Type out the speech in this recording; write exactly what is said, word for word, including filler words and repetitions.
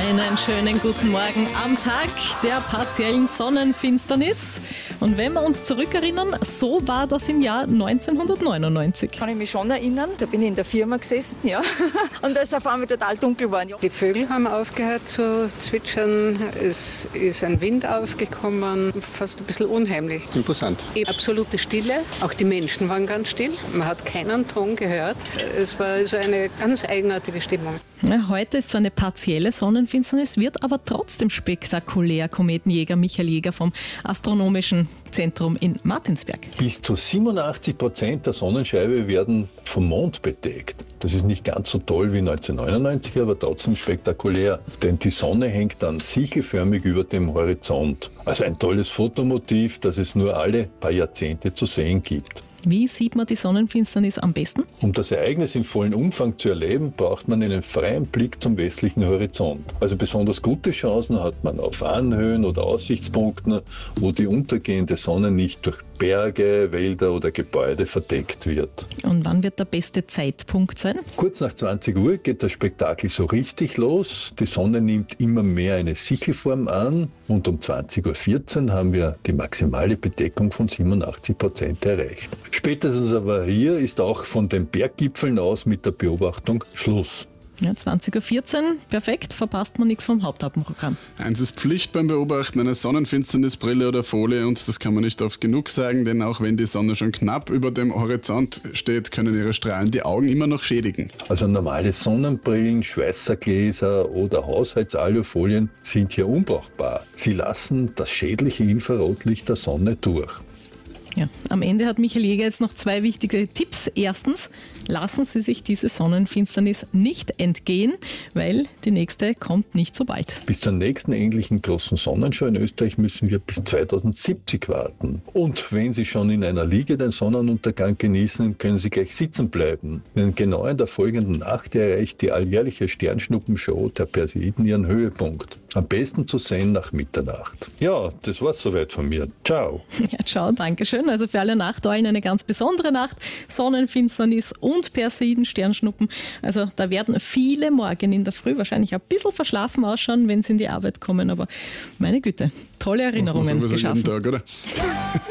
Einen schönen guten Morgen am Tag der partiellen Sonnenfinsternis. Und wenn wir uns zurückerinnern, so war das im Jahr neunzehnhundertneunundneunzig. Kann ich mich schon erinnern, da bin ich in der Firma gesessen, ja. Und da ist auf einmal total dunkel geworden. Ja. Die Vögel haben aufgehört zu zwitschern, es ist ein Wind aufgekommen, fast ein bisschen unheimlich. Imposant. Absolute Stille, auch die Menschen waren ganz still, man hat keinen Ton gehört. Es war so eine ganz eigenartige Stimmung. Ja, heute ist so eine partielle Sonnenfinsternis, wird aber trotzdem spektakulär. Kometenjäger Michael Jäger vom Astronomischen Zentrum in Martinsberg. Bis zu siebenundachtzig Prozent der Sonnenscheibe werden vom Mond bedeckt. Das ist nicht ganz so toll wie neunzehnhundertneunundneunzig, aber trotzdem spektakulär. Denn die Sonne hängt dann sichelförmig über dem Horizont. Also ein tolles Fotomotiv, das es nur alle paar Jahrzehnte zu sehen gibt. Wie sieht man die Sonnenfinsternis am besten? Um das Ereignis im vollen Umfang zu erleben, braucht man einen freien Blick zum westlichen Horizont. Also besonders gute Chancen hat man auf Anhöhen oder Aussichtspunkten, wo die untergehende Sonne nicht durch Berge, Wälder oder Gebäude verdeckt wird. Und wann wird der beste Zeitpunkt sein? Kurz nach zwanzig Uhr geht das Spektakel so richtig los. Die Sonne nimmt immer mehr eine Sichelform an und um zwanzig Uhr vierzehn haben wir die maximale Bedeckung von siebenundachtzig Prozent erreicht. Spätestens aber hier ist auch von den Berggipfeln aus mit der Beobachtung Schluss. Ja, zwanzig Uhr vierzehn, perfekt, verpasst man nichts vom Hauptabendprogramm. Eins ist Pflicht beim Beobachten, eine Sonnenfinsternisbrille oder Folie, und das kann man nicht oft genug sagen, denn auch wenn die Sonne schon knapp über dem Horizont steht, können ihre Strahlen die Augen immer noch schädigen. Also normale Sonnenbrillen, Schweißergläser oder Haushaltsalufolien sind hier unbrauchbar. Sie lassen das schädliche Infrarotlicht der Sonne durch. Ja, am Ende hat Michael Jäger jetzt noch zwei wichtige Tipps. Erstens, lassen Sie sich diese Sonnenfinsternis nicht entgehen, weil die nächste kommt nicht so bald. Bis zur nächsten ähnlichen großen Sonnenschau in Österreich müssen wir bis zweitausendsiebzig warten. Und wenn Sie schon in einer Liege den Sonnenuntergang genießen, können Sie gleich sitzen bleiben. Denn genau in der folgenden Nacht erreicht die alljährliche Sternschnuppenshow der Perseiden ihren Höhepunkt. Am besten zu sehen nach Mitternacht. Ja, das war's soweit von mir. Ciao. Ja, ciao, danke schön. Also für alle Nachteulen eine ganz besondere Nacht. Sonnenfinsternis und Perseiden, Sternschnuppen. Also da werden viele morgen in der Früh wahrscheinlich ein bisschen verschlafen ausschauen, wenn sie in die Arbeit kommen. Aber meine Güte, tolle Erinnerungen sowieso geschaffen. jeden Tag, oder?